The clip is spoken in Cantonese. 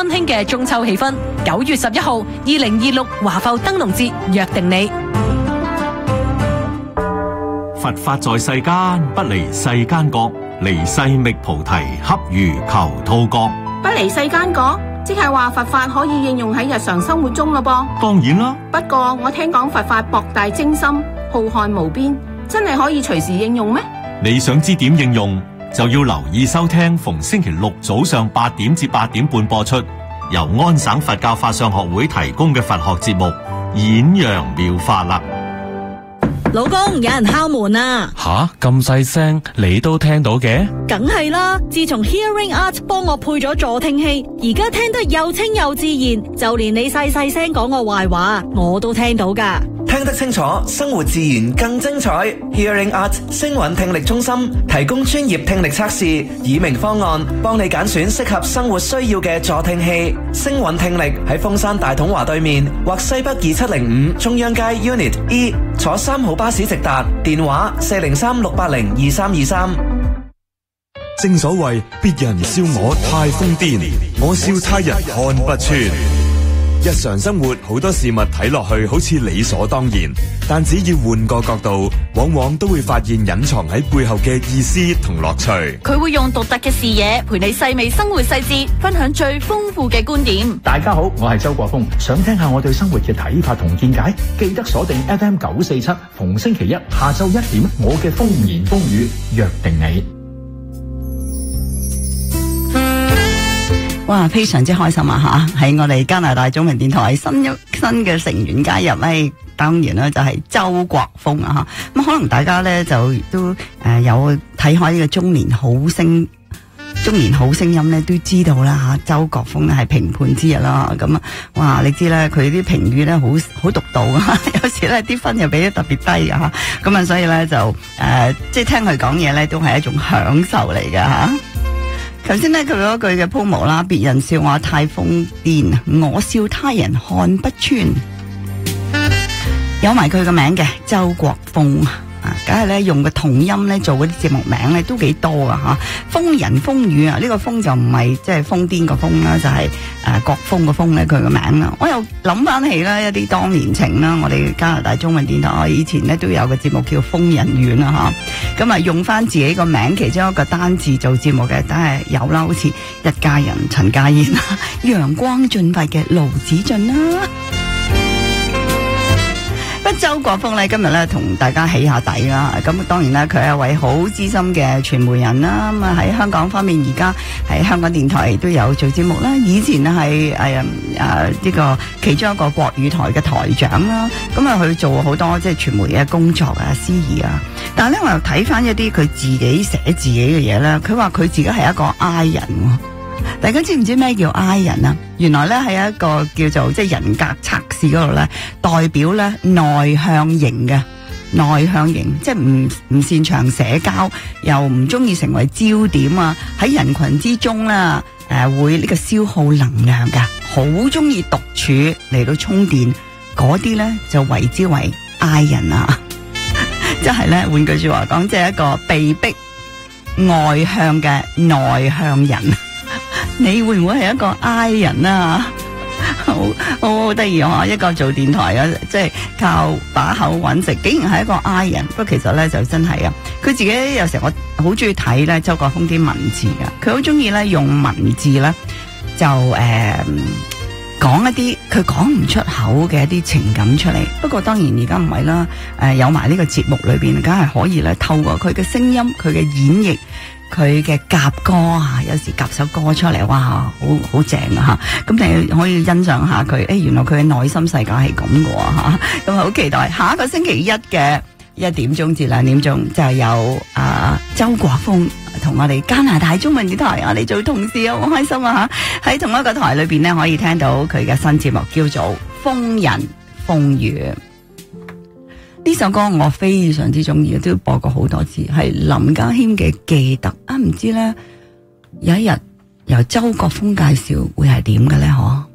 溫馨嘅中秋氣氛。9月11號，2026華埠燈籠節約定你。 佛法在世間，不離世間覺，離世覓菩提，恰如求兔角。 不離世間覺，即係話佛法可以應用喺日常生活中咯噃。 當然啦， 不過我聽講佛法博大精深，浩瀚無邊，真係可以隨時應用咩？ 你想知點應用，就要留意收聽逢星期六早上8點至8點半播出，由安省佛教法相學會提供嘅佛學節目《演揚妙法》啦。 老公，有人敲門啊！ 吓，咁細聲你都聽到嘅？ 梗係啦，自從 Hearing Art 幫我配咗助聽器，而家聽得又清又自然，就連你細細聲講我壞話，我都聽到噶。 聽得清楚，生活自然更精彩。Hearing Art 聲韻聽力中心提供專業聽力測試、耳鳴方案，幫你揀選適合生活需要嘅助聽器。聲韻聽力喺鳳山大統華對面或西北2705中央街 Unit E， 坐3號巴士直達，電話403-680-2323。 正所謂別人笑我太瘋癲，我笑他人看不穿。日常生活好多事物睇落去好似理所當然，但只要換個角度，往往都會發現隱藏喺背後嘅意思同樂趣。 佢會用獨特嘅視野陪你細味生活細節，分享最豐富嘅觀點。 大家好，我係周國峰，想聽下我對生活嘅睇法同見解，記得鎖定 FM 947，逢星期一下晝1點，我嘅風言風語約定你。 哇，非常之開心啊吓！喺我哋加拿大中文電台新嘅成員加入咧，當然啦就係周國峰啊吓。咁可能大家咧就都有睇開呢個中年好聲音咧，都知道啦吓。周國峰咧係評判之一啦。咁啊，哇，你知咧佢啲評語咧好獨到啊，有時咧啲分又俾得特別低噶吓。咁啊，所以咧就即係聽佢講嘢咧，都係一種享受嚟噶吓。頭先咧佢嗰句嘅鋪模啦，別人笑我太瘋癲，我笑他人看不穿，有埋佢個名嘅周國峰啊，梗係咧用個同音咧做嗰啲節目名咧都幾多啊吓，瘋人瘋語啊，呢個瘋就唔係即係瘋癲個瘋啦，就係國峰個峰咧佢個名啦。我又諗翻起啦一啲當年情啦，我哋加拿大中文電台我以前咧都有個節目叫瘋人院啦吓，咁啊用翻自己個名其中一個單字做節目嘅，梗係有啦，好似一家人陳家燕啦，陽光進發嘅盧子俊啦。周國峰咧今日咧同大家起下底啦，咁當然啦佢係一位好資深嘅傳媒人啦，咁啊喺香港方面而家喺香港電台都有做節目啦，以前係呢個其中一個國語台嘅台長啦，咁啊佢做好多即係傳媒嘅工作啊、司儀啊，但係咧我又睇翻一啲佢自己寫自己嘅嘢咧，佢話佢自己係一個 I 人。大家知唔知咩叫 I 人啊？原來咧係一個叫做即係人格測試嗰度咧，代表咧內向型嘅，內向型即係唔擅長社交，又唔中意成為焦點啊！喺人群之中啦，會呢個消耗能量噶，好中意獨處嚟到充電，嗰啲咧就為之為 I 人啊！即係咧換句說話講，即係一個被逼外向嘅內向人。你會唔會係一個 I 人啊？好得意啊！一個做電台啊，即係靠把口揾食，竟然係一個 I 人。不過其實咧就真係啊，佢自己有時候我好中意睇咧周國峰啲文字噶，佢好中意咧用文字咧就講一啲佢講唔出口嘅一啲情感出嚟。不過當然而家唔係啦，有埋呢個節目裏邊，梗係可以咧透過佢嘅聲音、佢嘅演繹。佢嘅夾歌啊，有時夾首歌出嚟，哇，好正啊吓！咁你可以欣賞下佢，原來佢嘅內心世界係咁嘅吓，咁好期待下一個星期一嘅1點鐘至2點鐘就有周國峰同我哋加拿大中文電台我哋做同事啊，好開心啊吓！喺同一個台裏邊咧，可以聽到佢嘅新節目叫做《瘋人瘋語》。呢首歌我非常之中意，都播過好多次，係林家謙嘅《記得》啊，唔知咧有一日由周國峰介紹會係點嘅咧？嗬。